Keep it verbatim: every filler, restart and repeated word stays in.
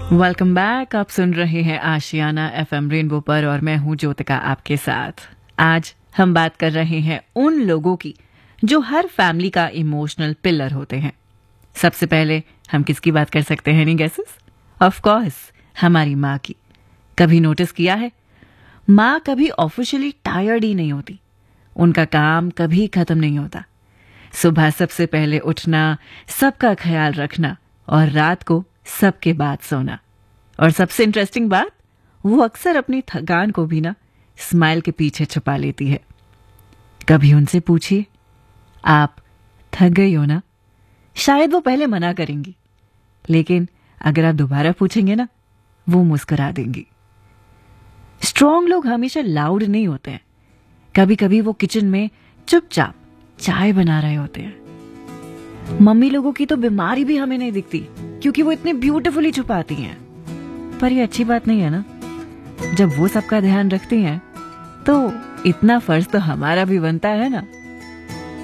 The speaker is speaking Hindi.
Welcome back. आप सुन रहे हैं आशियाना एफएम रेनबो पर और मैं हूं ज्योतिका आपके साथ। आज हम बात कर रहे हैं उन लोगों की जो हर फैमिली का इमोशनल पिलर होते हैं। सबसे पहले हम किसकी बात कर सकते हैं? नहीं गेसेस? ऑफ कोर्स, हमारी माँ की। कभी नोटिस किया है, माँ कभी ऑफिशियली टायर्ड ही नहीं होती। उनका काम कभी खत्म नहीं होता। सुबह सबसे पहले उठना, सबका ख्याल रखना और रात को सबके बाद सोना। और सबसे इंटरेस्टिंग बात, वो अक्सर अपनी थकान को भी ना स्माइल के पीछे छुपा लेती है। कभी उनसे पूछिए, आप थक गई हो ना? शायद वो पहले मना करेंगी, लेकिन अगर आप दोबारा पूछेंगे ना, वो मुस्कुरा देंगी। स्ट्रॉन्ग लोग हमेशा लाउड नहीं होते हैं। कभी कभी वो किचन में चुपचाप चाय बना रहे होते हैं। मम्मी लोगों की तो बीमारी भी हमें नहीं दिखती क्योंकि वो इतने ब्यूटीफुली छुपाती हैं। पर ये अच्छी बात नहीं है ना? जब वो सबका ध्यान रखती हैं तो इतना फर्ज तो हमारा भी बनता है ना।